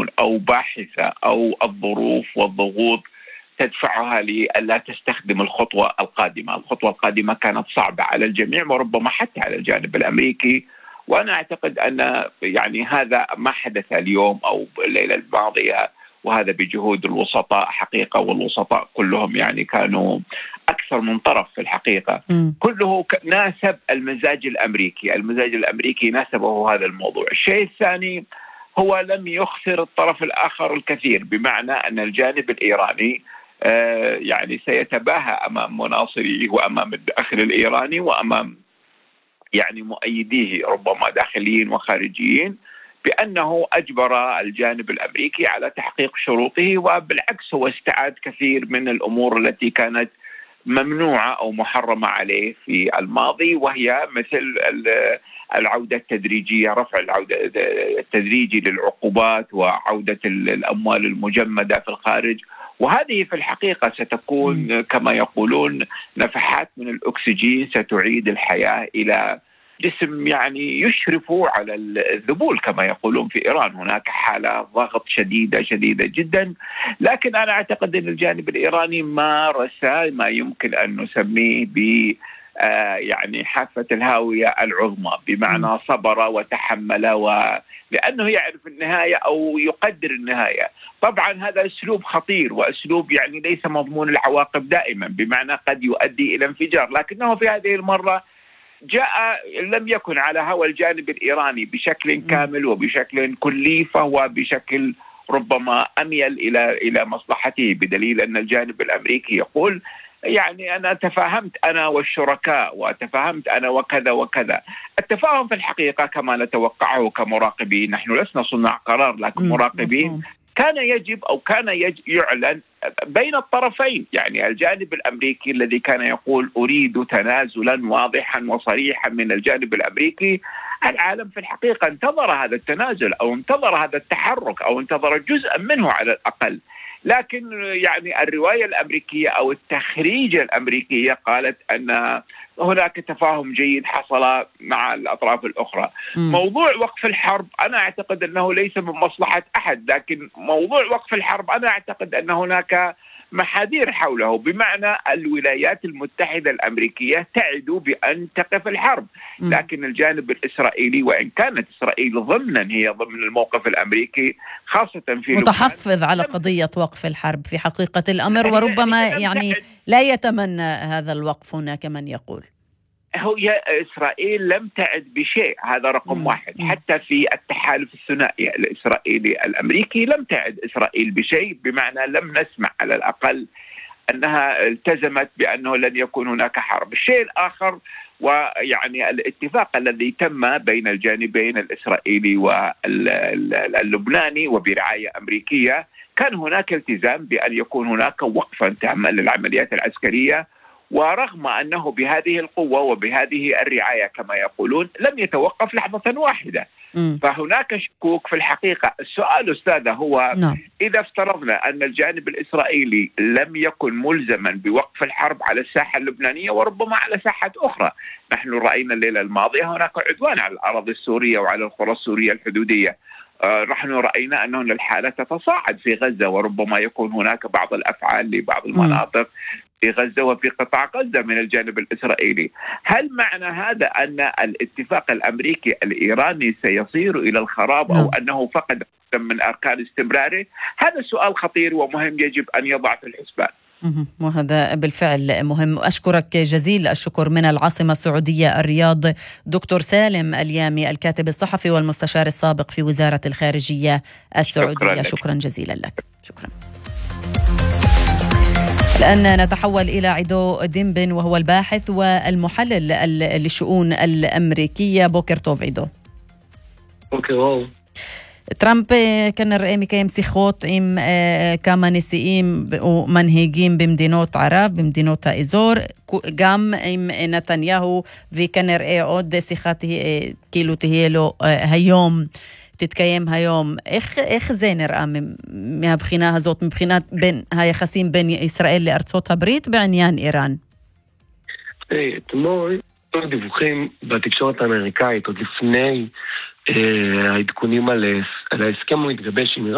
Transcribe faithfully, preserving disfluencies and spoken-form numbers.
أو باحثة أو الظروف والضغوط تدفعها لألا تستخدم الخطوة القادمة. الخطوة القادمة كانت صعبة على الجميع وربما حتى على الجانب الأمريكي، وأنا أعتقد أن يعني هذا ما حدث اليوم أو الليلة الماضية، وهذا بجهود الوسطاء حقيقة، والوسطاء كلهم يعني كانوا أكثر من طرف في الحقيقة. م. كله ناسب المزاج الأمريكي، المزاج الأمريكي ناسبه هذا الموضوع. الشيء الثاني هو لم يخسر الطرف الآخر الكثير، بمعنى أن الجانب الإيراني آه يعني سيتباهى أمام مناصريه وأمام الداخل الإيراني وأمام يعني مؤيديه ربما داخليين وخارجيين، بأنه أجبر الجانب الأمريكي على تحقيق شروطه، وبالعكس هو استعاد كثير من الأمور التي كانت ممنوعة أو محرمة عليه في الماضي، وهي مثل العودة التدريجية، رفع العودة التدريجي للعقوبات وعودة الأموال المجمدة في الخارج. وهذه في الحقيقة ستكون كما يقولون نفحات من الأكسجين ستعيد الحياة إلى جسم يعني يشرف على الذبول كما يقولون في إيران. هناك حالة ضغط شديدة شديدة جدا، لكن أنا أعتقد أن الجانب الإيراني مارس ما يمكن أن نسميه ب آه يعني حافة الهاوية العظمى، بمعنى صبر وتحمل، ولأنه يعرف النهاية أو يقدر النهاية. طبعا هذا أسلوب خطير وأسلوب يعني ليس مضمون العواقب دائما، بمعنى قد يؤدي إلى انفجار، لكنه في هذه المرة جاء لم يكن على هوى الجانب الإيراني بشكل كامل وبشكل كلي، فهو بشكل ربما أميل إلى إلى مصلحته، بدليل أن الجانب الأمريكي يقول يعني أنا تفاهمت أنا والشركاء وتفاهمت أنا وكذا وكذا. التفاهم في الحقيقة كما نتوقعه كمراقبين، نحن لسنا صناع قرار لكن مراقبين، كان يجب أو كان يجب يعلن بين الطرفين. يعني الجانب الأمريكي الذي كان يقول أريد تنازلا واضحا وصريحا من الجانب الأمريكي، العالم في الحقيقة انتظر هذا التنازل أو انتظر هذا التحرك أو انتظر جزءا منه على الأقل. لكن يعني الرواية الأمريكية أو التخريجة الأمريكية قالت أن هناك تفاهم جيد حصل مع الأطراف الأخرى. م. موضوع وقف الحرب أنا أعتقد أنه ليس من مصلحة أحد، لكن موضوع وقف الحرب أنا أعتقد أن هناك محاذير حوله، بمعنى الولايات المتحدة الأمريكية تعد بأن تقف الحرب، لكن الجانب الإسرائيلي وإن كانت إسرائيل ضمنا هي ضمن الموقف الأمريكي خاصة في متحفظ على قضية وقف الحرب في حقيقة الأمر، وربما يعني لا يتمنى هذا الوقف هناك من يقول. هي إسرائيل لم تعد بشيء، هذا رقم مم. واحد. مم. حتى في التحالف الثنائي الإسرائيلي الأمريكي لم تعد إسرائيل بشيء، بمعنى لم نسمع على الأقل أنها التزمت بأنه لن يكون هناك حرب. الشيء الآخر ويعني الاتفاق الذي تم بين الجانبين الإسرائيلي واللبناني وبرعاية أمريكية، كان هناك التزام بأن يكون هناك وقفا تاما للعمليات العسكرية، ورغم أنه بهذه القوة وبهذه الرعاية كما يقولون لم يتوقف لحظة واحدة. م. فهناك شكوك في الحقيقة. السؤال أستاذة هو no. إذا افترضنا أن الجانب الإسرائيلي لم يكن ملزما بوقف الحرب على الساحة اللبنانية وربما على ساحة أخرى، نحن رأينا الليلة الماضية هناك عدوان على الأراضي السورية وعلى القرى السورية الحدودية. آه نحن رأينا أن الحالة تتصاعد في غزة، وربما يكون هناك بعض الأفعال لبعض المناطق م. في غزة وفي قطاع غزة من الجانب الإسرائيلي. هل معنى هذا أن الاتفاق الأمريكي الإيراني سيصير إلى الخراب أو أنه فقد من أركان استمراره؟ هذا سؤال خطير ومهم يجب أن يضع في الحسبان. وهذا بالفعل مهم. أشكرك جزيل الشكر من العاصمة السعودية الرياض دكتور سالم اليامي، الكاتب الصحفي والمستشار السابق في وزارة الخارجية السعودية. شكرا, شكرا جزيلا لك. شكرا. الآن نتحول إلى عيدو ديمبن وهو الباحث والمحلل للشؤون الأمريكية. بوكر טוב עידו. בוקר אור. טראמפ כנראה מקיים שיחות עם כמה נשיאים ומנהיגים במדינות ערב, במדינות האזור, גם עם נתניהו, וכנראה עוד שיחה כאילו תהיה לו היום, תתקיים היום. איך, איך זה נראה מהבחינה הזאת, מבחינת בין היחסים בין ישראל לארצות הברית בעניין איראן? אתמול דיווחים בתקשורת האמריקאית עוד לפני העדכונים על ההסכם המתגבש עם איראן,